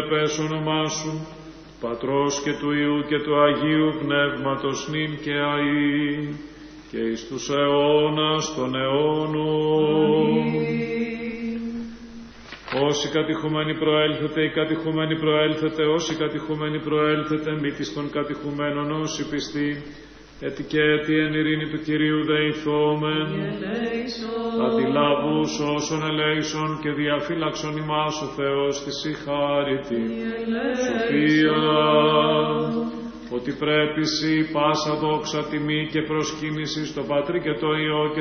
πες όνομά σου, Πατρός και του Υιού και του Αγίου Πνεύματος νυν και αεί και εις τους αιώνας των αιώνων. Όσοι κατηχούμενοι προέλθετε, οι κατηχούμενοι προέλθετε, όσοι κατηχούμενοι προέλθετε, μη της των κατηχουμένων όσοι πιστοί, έτι και έτι εν ειρήνη του Κυρίου δεηθόμεν, αντιλάβους όσων ελέησον και διαφύλαξον ημάς ο Θεός της η χάριτη σοφία, ότι πρέπει σοι πάσα δόξα τιμή και προσκύνηση στο Πατρί και το Υιό και